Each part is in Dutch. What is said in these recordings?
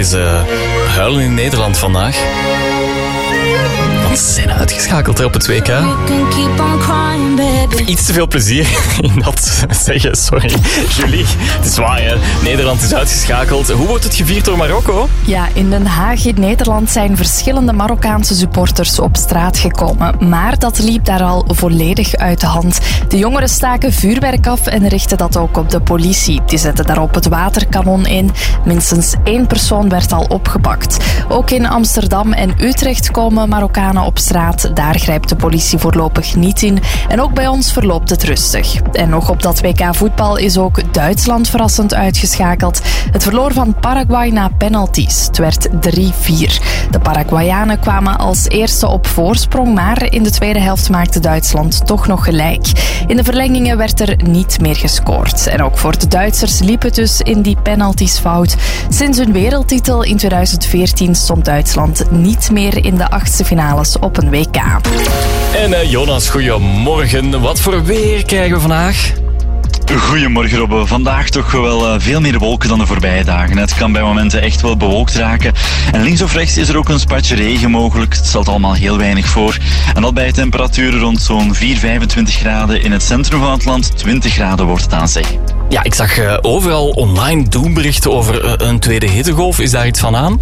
is huilen in Nederland vandaag. Want ze zijn uitgeschakeld op het WK. Iets te veel plezier in dat zeggen, sorry. Julie, het is waar, hè? Nederland is uitgeschakeld. Hoe wordt het gevierd door Marokko? Ja, in Den Haag in Nederland zijn verschillende Marokkaanse supporters op straat gekomen. Maar dat liep daar al volledig uit de hand. De jongeren staken vuurwerk af en richtten dat ook op de politie. Die zetten daarop het waterkanon in. Minstens 1 persoon werd al opgepakt. Ook in Amsterdam en Utrecht komen Marokkanen op straat. Daar grijpt de politie voorlopig niet in. En ook bij ons verloopt het rustig. En nog op dat WK voetbal is ook Duitsland verrassend uitgeschakeld. Het verloor van Paraguay na penalties. Het werd 3-4. De Paraguayanen kwamen als eerste op voorsprong, maar in de tweede helft maakte Duitsland toch nog gelijk. In de verlengingen werd er niet meer gescoord. En ook voor de Duitsers liep het dus in die penalties fout. Sinds hun wereldtitel in 2014 stond Duitsland niet meer in de 8e finales op een WK. En Jonas, goedemorgen. Wat voor weer krijgen we vandaag? Goedemorgen Robbe. Vandaag toch wel veel meer wolken dan de voorbije dagen. Het kan bij momenten echt wel bewolkt raken. En links of rechts is er ook een spatje regen mogelijk. Het stelt allemaal heel weinig voor. En dat bij temperaturen rond zo'n 4-25 graden. In het centrum van het land 20 graden wordt het aan zee. Ja, ik zag overal online doemberichten over een tweede hittegolf. Is daar iets van aan?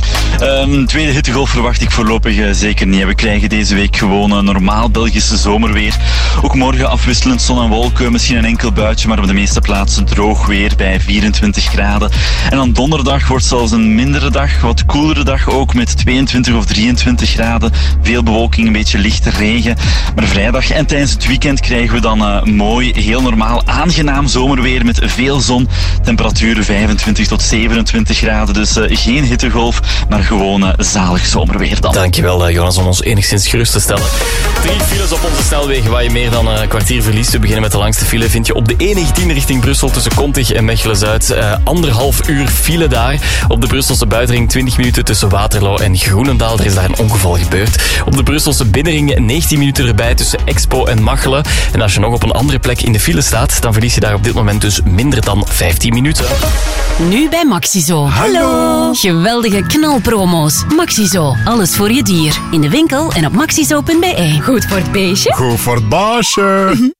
Tweede hittegolf verwacht ik voorlopig zeker niet. We krijgen deze week gewoon een normaal Belgische zomerweer. Ook morgen afwisselend zon en wolken, misschien een enkel buitje, maar op de meeste plaatsen droog weer bij 24 graden. En dan donderdag wordt zelfs een mindere dag, wat koelere dag ook met 22 of 23 graden. Veel bewolking, een beetje lichte regen. Maar vrijdag en tijdens het weekend krijgen we dan mooi, heel normaal, aangenaam zomerweer met veel zon. Temperaturen 25 tot 27 graden, dus geen hittegolf, maar gewoon zalig zomerweer dan. Dankjewel Jonas om ons enigszins gerust te stellen. 3 files op onze snelwegen waar je meer dan een kwartier verliest. We beginnen met de langste file. Vind je op de E19 richting Brussel tussen Kontig en Mechelen-Zuid. 1,5 uur file daar. Op de Brusselse buitenring 20 minuten tussen Waterloo en Groenendaal. Er is daar een ongeval gebeurd. Op de Brusselse binnenring 19 minuten erbij tussen Expo en Machelen. En als je nog op een andere plek in de file staat, dan verlies je daar op dit moment dus minder dan 15 minuten. Nu bij Maxizo. Hallo! Geweldige knalpromo's. Maxizo, alles voor je dier. In de winkel en op maxizo.be. Goed voor het beestje. Goed voor het baasje.